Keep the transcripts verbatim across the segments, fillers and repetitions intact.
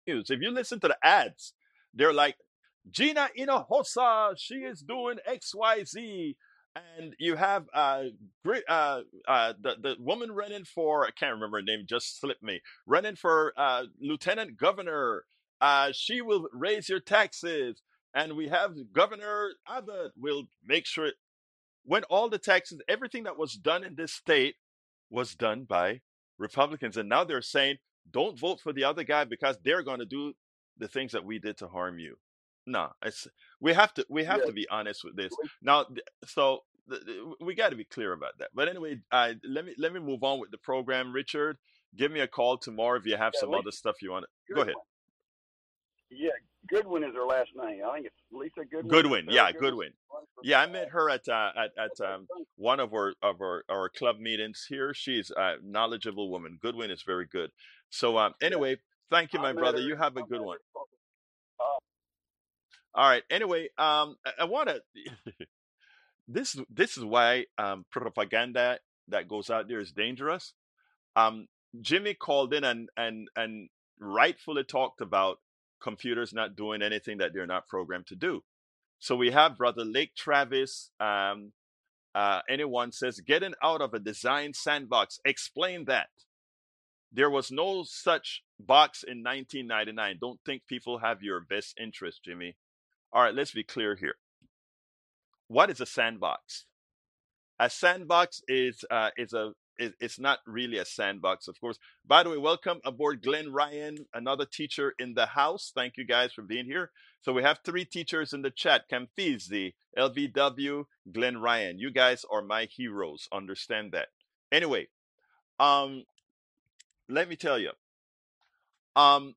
news. If you listen to the ads, they're like, Gina Hinojosa, she is doing X Y Z. And you have uh, great, uh, uh, the, the woman running for, I can't remember her name, just slipped me, running for uh, lieutenant governor. Uh, she will raise your taxes. And we have Governor Abbott will make sure it, when all the taxes, everything that was done in this state was done by Republicans. And now they're saying, don't vote for the other guy because they're going to do the things that we did to harm you. No, it's we have to we have Yeah. to be honest with this. Now, so we got to be clear about that. But anyway, uh, let me let me move on with the program. Richard, give me a call tomorrow if you have Yeah, some Lisa other stuff you want to. Go ahead. Goodwin. Yeah, Goodwin is her last name. I think it's Lisa Goodwin or Goodwin, Sarah yeah, Goodwin. Goodwin. Yeah, I met her at uh, at at um, Okay, one of our of our, our club meetings here. She's a knowledgeable woman. Goodwin is very good. So um, yeah, anyway, thank you, I my met brother. her. You have a I good met one. her. Uh, All right. Anyway, um, I, I want to. this this is why um, propaganda that goes out there is dangerous. Um, Jimmy called in and and and rightfully talked about computers not doing anything that they're not programmed to do. So we have brother Lake Travis. Um, uh, anyone says getting out of a design sandbox. Explain that. There was no such box in nineteen ninety-nine. Don't think people have your best interest, Jimmy. All right, let's be clear here. What is a sandbox? A sandbox is uh, is a is, it's not really a sandbox, of course. By the way, welcome aboard Glenn Ryan, another teacher in the house. Thank you guys for being here. So we have three teachers in the chat: Camfizi, L V W, Glenn Ryan. You guys are my heroes. Understand that. Anyway, um, let me tell you, um,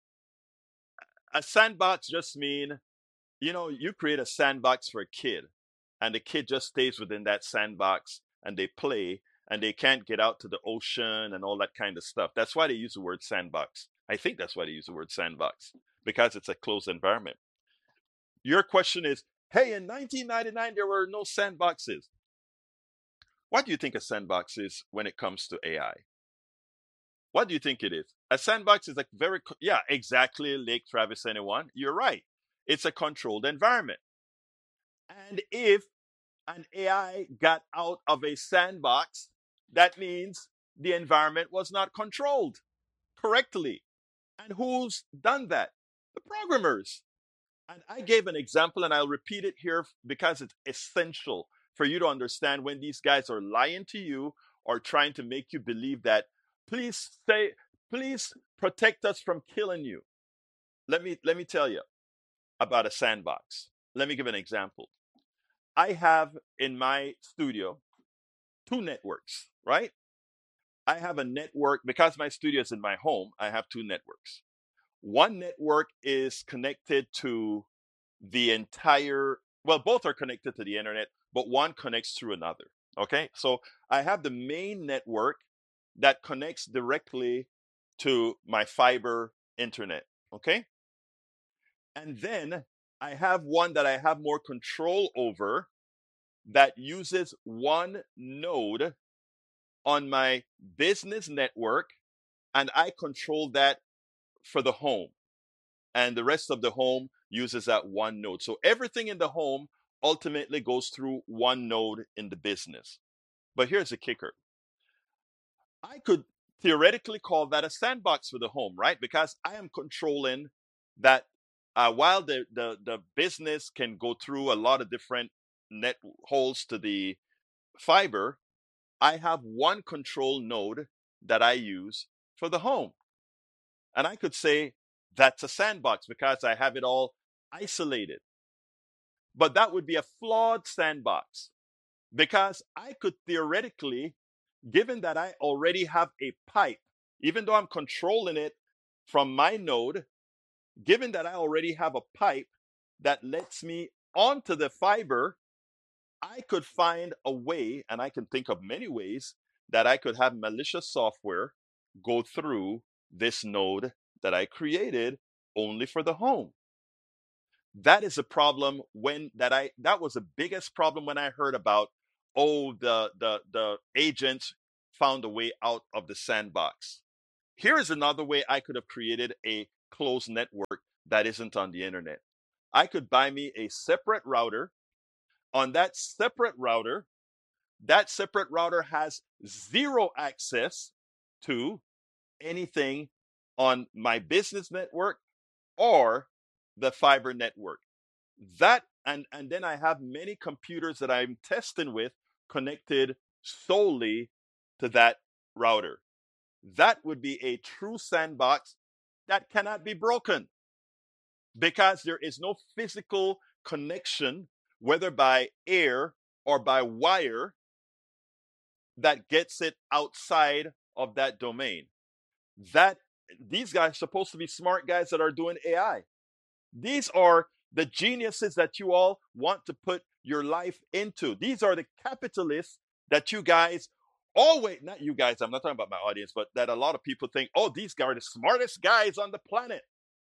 a sandbox just mean you know you create a sandbox for a kid, and the kid just stays within that sandbox and they play and they can't get out to the ocean and all that kind of stuff. That's why they use the word sandbox. I think that's why they use the word sandbox because it's a closed environment. Your question is, hey, in nineteen ninety-nine there were no sandboxes. What do you think a sandbox is when it comes to A I? What do you think it is? A sandbox is like very, yeah, exactly, Lake Travis, anyone. You're right. It's a controlled environment. And if an A I got out of a sandbox, that means the environment was not controlled correctly. And who's done that? The programmers. And I gave an example, and I'll repeat it here because it's essential for you to understand when these guys are lying to you or trying to make you believe that, please say, please protect us from killing you. Let me let me tell you about a sandbox. Let me give an example. I have in my studio two networks, right? I have a network because my studio is in my home. I have two networks. One network is connected to the entire, well, both are connected to the internet, but one connects through another. Okay. So I have the main network that connects directly to my fiber internet. Okay. And then I have one that I have more control over that uses one node on my business network, and I control that for the home. And the rest of the home uses that one node. So everything in the home ultimately goes through one node in the business. But here's the kicker. I could theoretically call that a sandbox for the home, right? Because I am controlling that uh, while the, the, the business can go through a lot of different net holes to the fiber, I have one control node that I use for the home. And I could say that's a sandbox because I have it all isolated. But that would be a flawed sandbox because I could theoretically, given that I already have a pipe, even though I'm controlling it from my node, given that I already have a pipe that lets me onto the fiber, I could find a way, and I can think of many ways, that I could have malicious software go through this node that I created only for the home. That is a problem when that I that was the biggest problem when I heard about, oh, the the the agents found a way out of the sandbox. Here is another way I could have created a closed network that isn't on the internet. I could buy me a separate router. On that separate router, that separate router has zero access to anything on my business network or the fiber network. That and and then I have many computers that I'm testing with connected solely to that router. That would be a true sandbox that cannot be broken because there is no physical connection, whether by air or by wire, that gets it outside of that domain. That these guys are supposed to be smart guys that are doing A I. These are the geniuses that you all want to put your life into. These are the capitalists that you guys always, not you guys, I'm not talking about my audience, but that a lot of people think, oh, these guys are the smartest guys on the planet.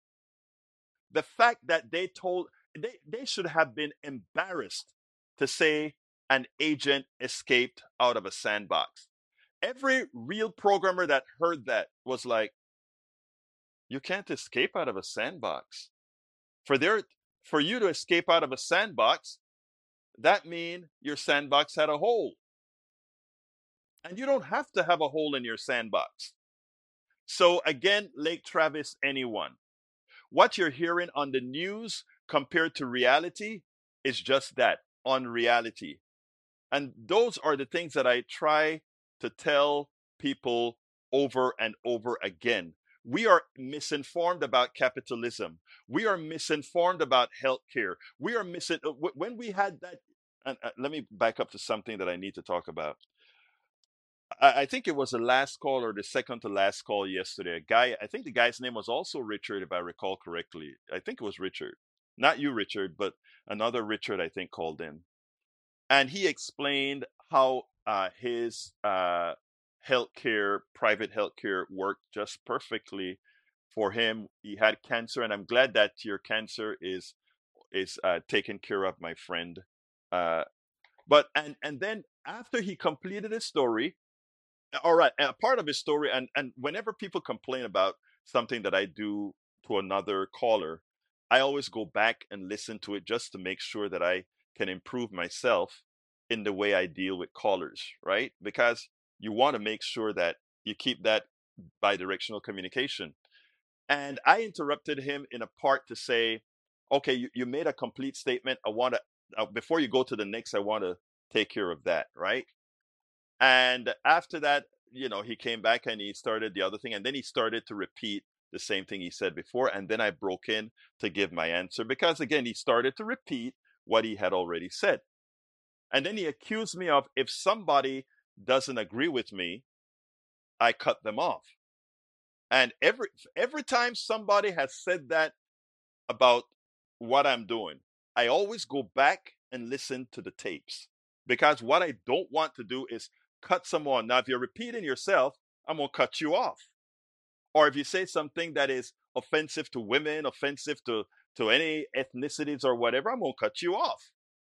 The fact that they told, they, they should have been embarrassed to say an agent escaped out of a sandbox. Every real programmer that heard that was like, you can't escape out of a sandbox. For there, for you to escape out of a sandbox, that means your sandbox had a hole. And you don't have to have a hole in your sandbox. So again, Lake Travis, anyone. What you're hearing on the news compared to reality is just that, unreality. And those are the things that I try to tell people over and over again. We are misinformed about capitalism. We are misinformed about healthcare. We are missing when we had that. And uh, let me back up to something that I need to talk about. I, I think it was the last call or the second to last call yesterday. A guy, I think the guy's name was also Richard, if I recall correctly. I think it was Richard, not you, Richard, but another Richard, I think, called in, and he explained how uh, his uh, healthcare, private healthcare, worked just perfectly for him. He had cancer, and I'm glad that your cancer is is uh, taken care of, my friend. Uh, but and and then after he completed his story, all right, a part of his story, and and whenever people complain about something that I do to another caller, I always go back and listen to it just to make sure that I can improve myself in the way I deal with callers, right? Because you want to make sure that you keep that bidirectional communication. And I interrupted him in a part to say, okay, you, you made a complete statement. I want to, uh, before you go to the next, I want to take care of that, right? And after that, you know, he came back and he started the other thing. And then he started to repeat the same thing he said before. And then I broke in to give my answer because, again, he started to repeat what he had already said. And then he accused me of, if somebody doesn't agree with me, I cut them off. And every every time somebody has said that about what I'm doing, I always go back and listen to the tapes. Because what I don't want to do is cut someone. Now, if you're repeating yourself, I'm going to cut you off. Or if you say something that is offensive to women, offensive to, to any ethnicities or whatever, I'm going to cut you off.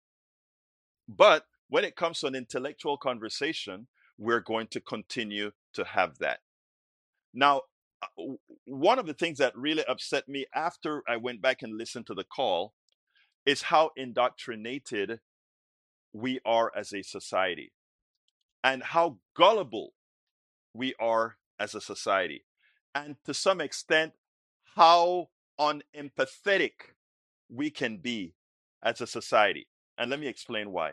But when it comes to an intellectual conversation, we're going to continue to have that. Now, one of the things that really upset me after I went back and listened to the call is how indoctrinated we are as a society and how gullible we are as a society. And to some extent, how unempathetic we can be as a society. And let me explain why.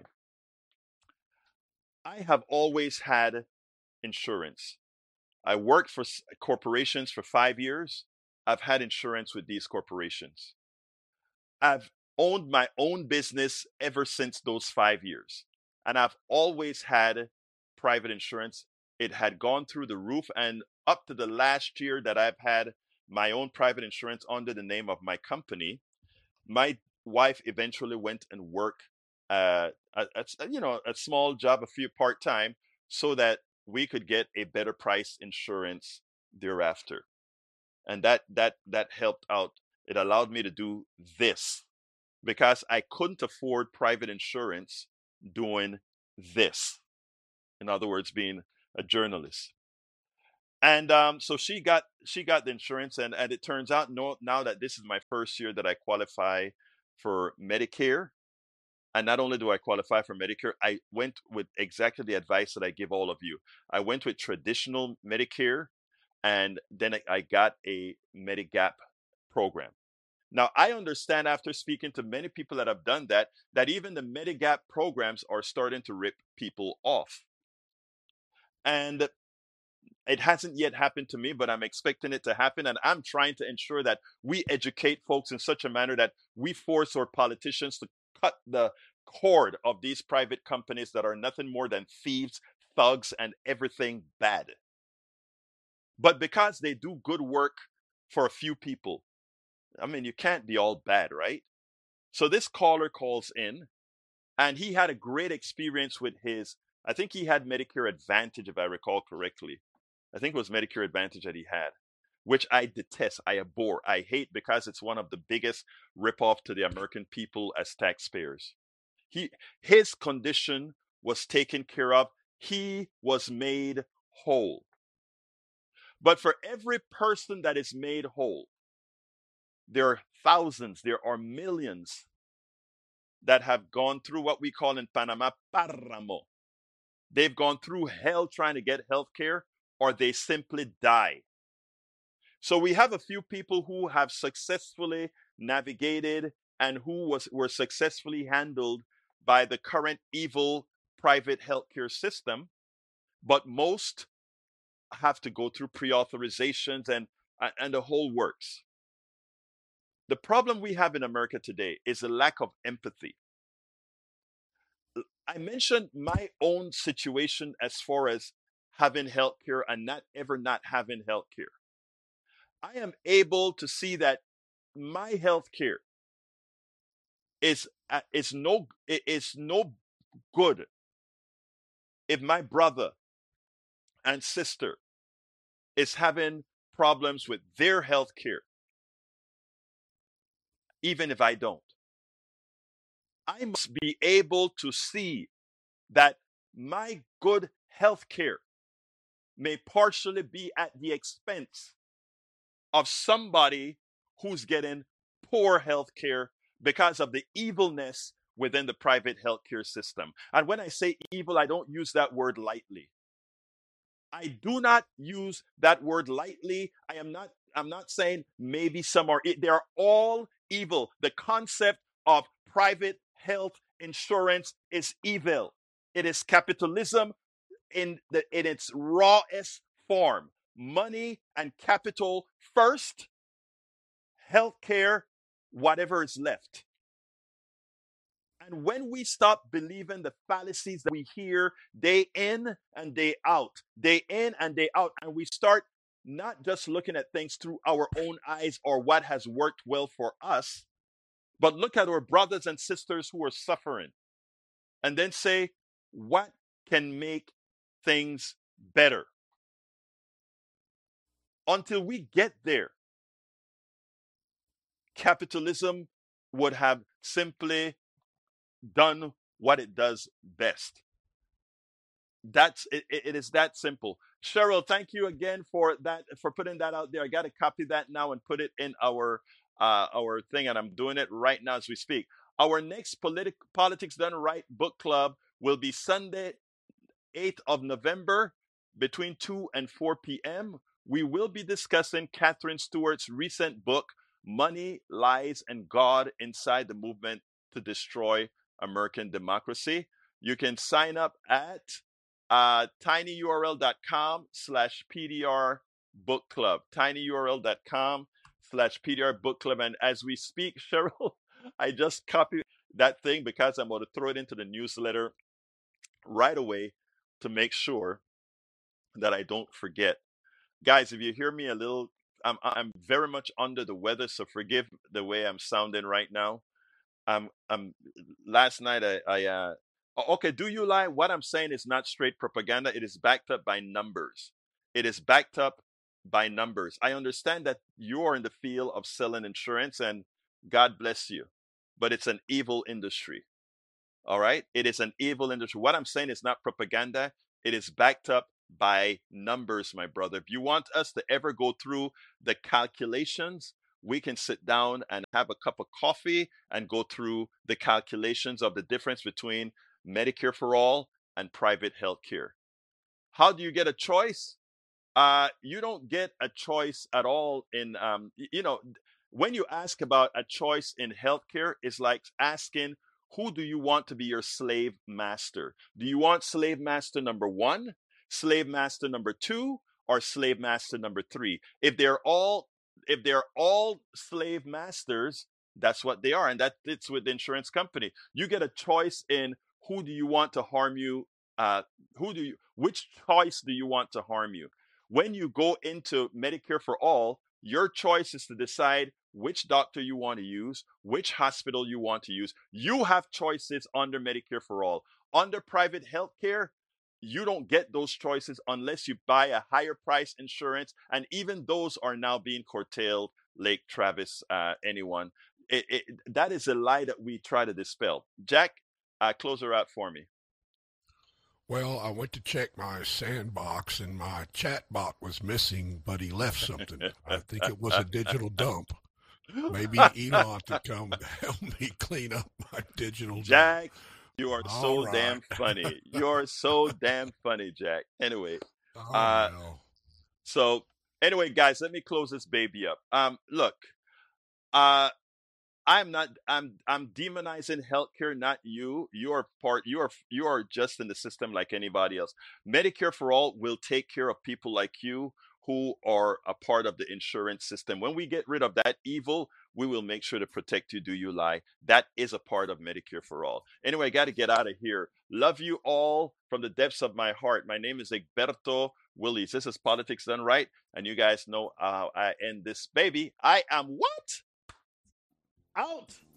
I have always had insurance. I worked for corporations for five years. I've had insurance with these corporations. I've owned my own business ever since those five years. And I've always had private insurance. It had gone through the roof. And up to the last year that I've had my own private insurance under the name of my company, my wife eventually went and worked uh, at, at, you know, a small job, a few part-time, so that we could get a better price insurance thereafter. And that that that helped out. It allowed me to do this because I couldn't afford private insurance doing this. In other words, being a journalist. And um, so she got she got the insurance, and and it turns out no, now that this is my first year that I qualify for Medicare. And not only do I qualify for Medicare, I went with exactly the advice that I give all of you. I went with traditional Medicare, and then I I got a Medigap program. Now, I understand after speaking to many people that have done that, that even the Medigap programs are starting to rip people off. And it hasn't yet happened to me, but I'm expecting it to happen. And I'm trying to ensure that we educate folks in such a manner that we force our politicians to cut the cord of these private companies that are nothing more than thieves, thugs, and everything bad. But because they do good work for a few people, I mean, you can't be all bad, right? So this caller calls in, and he had a great experience with his, I think he had Medicare Advantage, if I recall correctly. I think it was Medicare Advantage that he had, which I detest, I abhor, I hate, because it's one of the biggest ripoff to the American people as taxpayers. He, his condition was taken care of. He was made whole. But for every person that is made whole, there are thousands, there are millions that have gone through what we call in Panama páramo. They've gone through hell trying to get health care, or they simply die. So we have a few people who have successfully navigated and who was were successfully handled by the current evil private healthcare system, but most have to go through pre-authorizations and and the whole works. The problem we have in America today is a lack of empathy. I mentioned my own situation as far as having healthcare and not ever not having healthcare. I am able to see that my healthcare is uh, is no is no good if my brother and sister is having problems with their healthcare, even if I don't. I must be able to see that my good healthcare may partially be at the expense of somebody who's getting poor health care because of the evilness within the private healthcare system. And when I say evil, I don't use that word lightly. I do not use that word lightly. I am not I'm not saying maybe some are e- they're all evil. The concept of private health insurance is evil. It is capitalism in the in its rawest form. Money and capital first, healthcare, whatever is left. And when we stop believing the fallacies that we hear day in and day out, day in and day out, and we start not just looking at things through our own eyes or what has worked well for us, but look at our brothers and sisters who are suffering and then say, what can make things better? Until we get there, capitalism would have simply done what it does best. That's it, it is that simple. Cheryl, thank you again for that, for putting that out there. I got to copy that now and put it in our uh, our thing, and I'm doing it right now as we speak. Our next politic politics done right book club will be Sunday, eighth of November, between two and four p.m. We will be discussing Catherine Stewart's recent book, Money, Lies, and God Inside the Movement to Destroy American Democracy. You can sign up at uh, tinyurl.com slash PDR book club. tinyurl.com slash PDR book club. And as we speak, Cheryl, I just copied that thing because I'm going to throw it into the newsletter right away to make sure that I don't forget. Guys, if you hear me a little, I'm I'm very much under the weather, so forgive the way I'm sounding right now. I'm I'm last night I, I uh okay, do you lie? What I'm saying is not straight propaganda. It is backed up by numbers. It is backed up by numbers. I understand that you are in the field of selling insurance, and God bless you, but it's an evil industry. All right? It is an evil industry. What I'm saying is not propaganda. It is backed up by numbers, my brother. If you want us to ever go through the calculations, we can sit down and have a cup of coffee and go through the calculations of the difference between Medicare for all and private health care. How do you get a choice? Uh, you don't get a choice at all in, um, you know, when you ask about a choice in healthcare, it's like asking, who do you want to be your slave master? Do you want slave master number one, slave master number two, or slave master number three? If they're all, if they're all slave masters, that's what they are, and that fits with the insurance company. You get a choice in who do you want to harm you. Uh, who do you? Which choice do you want to harm you? When you go into Medicare for all, your choice is to decide which doctor you want to use, which hospital you want to use. You have choices under Medicare for all. Under private health care, you don't get those choices unless you buy a higher price insurance. And even those are now being curtailed, Lake Travis, uh, anyone. It, it, that is a lie that we try to dispel. Jack, uh, close her out for me. Well, I went to check my sandbox and my chat bot was missing, but he left something. I think it was a digital dump. Maybe Elon could come help me clean up my digital dump. Jack, you are All so right. damn funny. You're so damn funny, Jack. Anyway, Oh, uh, well. so anyway, guys, let me close this baby up. Um, look, uh, I'm not. I'm. I'm demonizing healthcare, not you. You are part. You are. You are just in the system like anybody else. Medicare for all will take care of people like you who are a part of the insurance system. When we get rid of that evil, we will make sure to protect you. Do you lie? That is a part of Medicare for all. Anyway, I got to get out of here. Love you all from the depths of my heart. My name is Egberto Willies. This is Politics Done Right, and you guys know how I end this baby. I am what? Out.